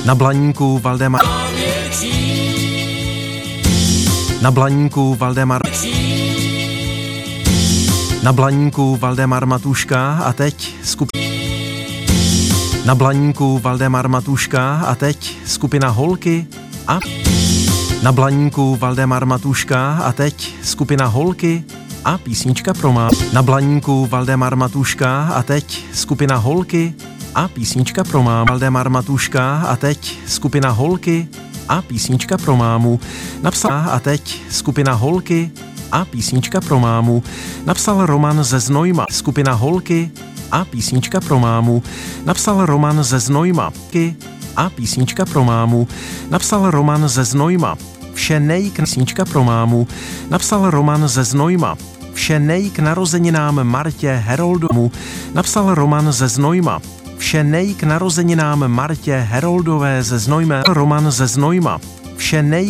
Na Blaníku Valdemar. Na Blaníku Valdemar. Na Blaníku Valdemar Matuška a teď Na Blaníku Valdemar Matuška a teď skupina Holky a Na Blaníku Valdemar Matuška a teď skupina Holky a písnička pro mámu. Na Blaníku Valdemar Matuška a teď skupina Holky a písnička pro mámu. Valdemar Matuška a teď skupina Holky a písnička pro mámu. Napsal a teď skupina Holky a písnička pro mámu. Napsal Roman ze Znojma. Skupina Holky a písnička pro mámu. Napsal Roman ze Znojma. A písnička pro mámu. Napsal Roman ze Znojma. Vše písnička pro mámu. Napsal Roman ze Znojma. Vše k narozeninám Martě Heroldomu. Napsal Roman ze Znojma. Vše k narozeninám Martě Heroldové ze Znojma. Roman ze Znojma. Vše